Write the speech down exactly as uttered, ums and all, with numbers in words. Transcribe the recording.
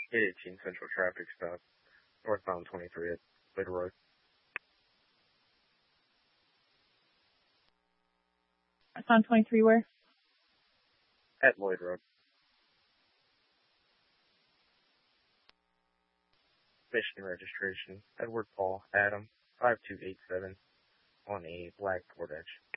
eight eighteen Central Traffic Stop, northbound twenty-three at Lloyd Road. Northbound twenty-three where? At Lloyd Road. Michigan registration, Edward Paul Adam, five two eight seven, on a black Ford Edge.